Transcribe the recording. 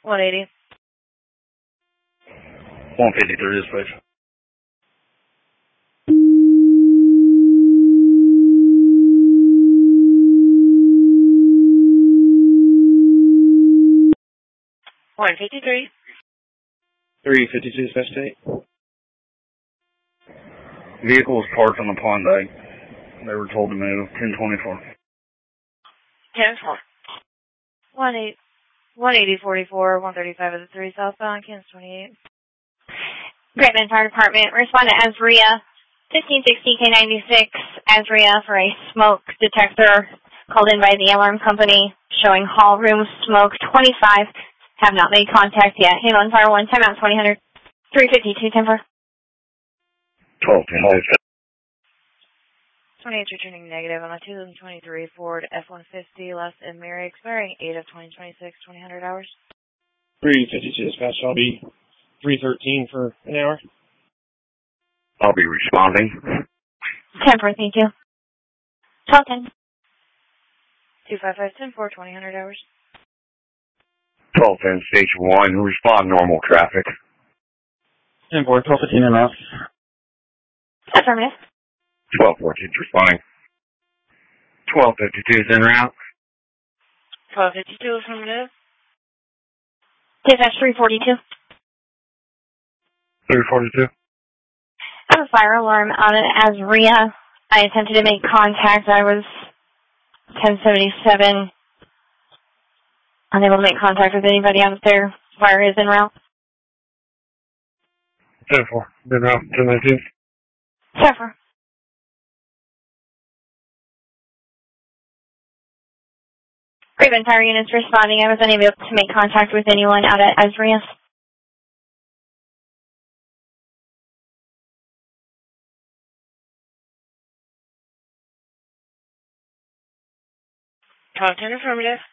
180. 153 dispatch. $153. 352 dispatch state. Vehicle was parked on the pond deck. They were told to move. 1024. 10-4. 180-44, 135 of the 3 southbound, Kansas 28. Great Bend Fire Department, respond to Azria, 1560 K96, Azria for a smoke detector called in by the alarm company showing hall room smoke 25. Have not made contact yet. Hamlin Fire 1, timeout 2000, 352, 10-4. 1210. 28 returning negative on a 2023 Ford F-150, less in Mary, expiring 8 of 2026, 2000 hours. 352 dispatch, I'll be 313 for an hour. I'll be responding. 10-4, thank you. 1210. 255-10-4, 2000 hours. 1210, station 1, respond normal traffic. 10-4, 1215 and off. Affirmative. 1214 responding. 1252 is en route. 1252, affirmative. Dispatch 342. 342. I have a fire alarm out at Azria. I attempted to make contact. I was 1077. Unable to make contact with anybody out there. Fire is en route. 10-4, en route, 1019. 10-4. Great Bend Fire units responding. I was unable to make contact with anyone out at Azria. 1210, affirmative.